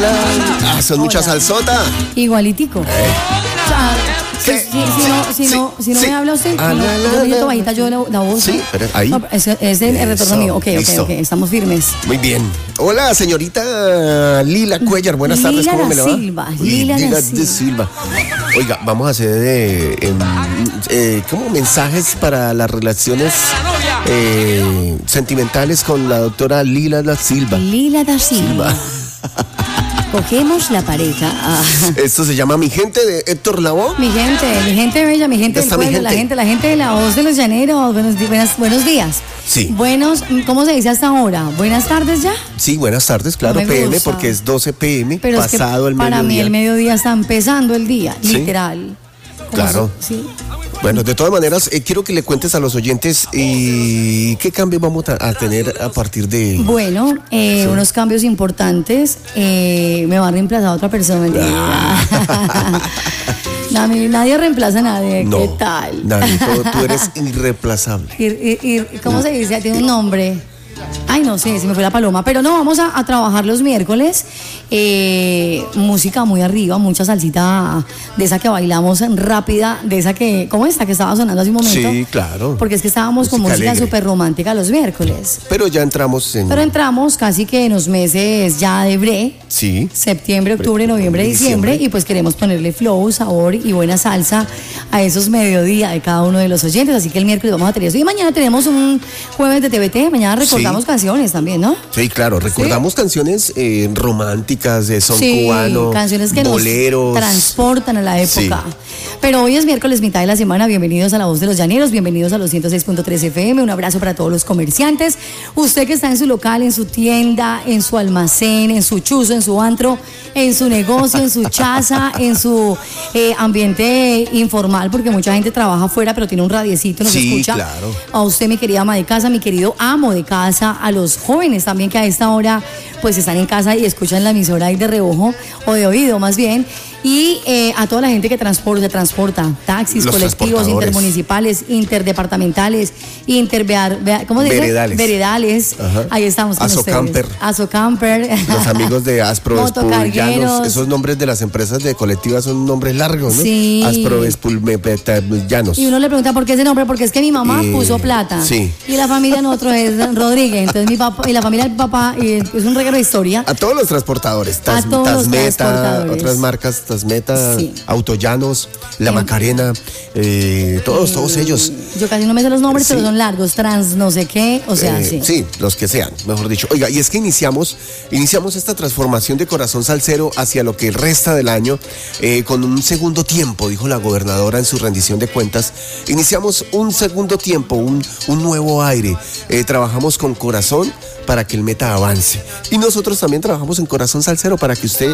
Son mucha salsota. Igualitico. O sea, si no me habla usted, yo bajita yo la voz. Sí, pero ahí. No, es el retorno mío. Ok, estamos firmes. Muy bien. Hola, señorita Lila Cuellar. Buenas tardes, ¿cómo me le va? Lila da Silva. Oiga, vamos a hacer como mensajes para las relaciones sentimentales con la doctora Lila da Silva. Lila da Silva. Cogemos la pareja. Esto se llama Mi Gente de Héctor Lavoe. Mi gente bella, mi gente del pueblo, la gente de la voz de los llaneros. Buenos días. Sí. ¿Cómo se dice hasta ahora? ¿Buenas tardes ya? Sí, buenas tardes, claro, No PM, gusta. porque es 12 PM, pero pasado es que el mediodía. Para mí el mediodía está empezando el día, ¿Sí? literal. Claro. Sí. Bueno, de todas maneras, quiero que le cuentes a los oyentes qué cambios vamos a tener a partir de... Bueno, unos cambios importantes. Me va a reemplazar otra persona. Nadie reemplaza a nadie. No, ¿Qué tal? Nadie, tú eres irreemplazable. ¿Cómo se dice? Tiene un nombre. Ay, no sé, se me fue la paloma. Pero no, vamos a trabajar los miércoles. Música muy arriba, mucha salsita de esa que bailamos rápida, de esa que, ¿cómo está? Que estaba sonando hace un momento. Sí, claro. Porque es que estábamos con música súper romántica los miércoles. Pero ya entramos en... Pero entramos casi que en los meses ya de bre. Sí. Septiembre, octubre, noviembre, diciembre. Y pues queremos ponerle flow, sabor y buena salsa a esos mediodía de cada uno de los oyentes. Así que el miércoles vamos a tener eso. Y mañana tenemos un jueves de TVT. Mañana recordamos canciones también, ¿no? Sí, claro. Recordamos canciones románticas, de son cubano, canciones que boleros. Nos transportan a la época. Sí. Pero hoy es miércoles, mitad de la semana. Bienvenidos a La Voz de los Llaneros, bienvenidos a los 106.3 FM. Un abrazo para todos los comerciantes. Usted que está en su local, en su tienda, en su almacén, en su chuzo, en su antro, en su negocio, en su chaza, en su ambiente informal, porque mucha gente trabaja afuera, pero tiene un radiecito, nos escucha. Claro. A usted, mi querida ama de casa, mi querido amo de casa, a los jóvenes también que a esta hora pues están en casa y escuchan la emisora ahí de reojo, o de oído más bien. Y a toda la gente que transporta taxis, los colectivos, intermunicipales, interdepartamentales, ¿cómo se dice? Veredales. Ajá. Ahí estamos con Azocamper. ustedes. Azocamper. Los amigos de Aspro-Espul-Llanos. Esos nombres de las empresas de colectivas son nombres largos, ¿no? Sí. Aspro-Espul-Llanos. Y uno le pregunta por qué ese nombre, porque es que mi mamá puso plata. Sí. Y la familia nosotros es Rodríguez. Entonces mi papá y la familia del papá es un regalo de historia. A todos los transportadores. A todos los transportadores. Otras marcas, Tasmeta, Sí. Autollanos, La Macarena, todos ellos. Yo casi no me sé los nombres, Sí. pero son largos, trans, no sé qué, o sea, sí. Sí, los que sean, mejor dicho. Oiga, y es que iniciamos esta transformación de Corazón Salsero hacia lo que resta del año con un segundo tiempo, dijo la gobernadora en su rendición de cuentas. Iniciamos un segundo tiempo, un nuevo aire. Trabajamos con corazón para que el meta avance. Y nosotros también trabajamos en Corazón Salsero para que usted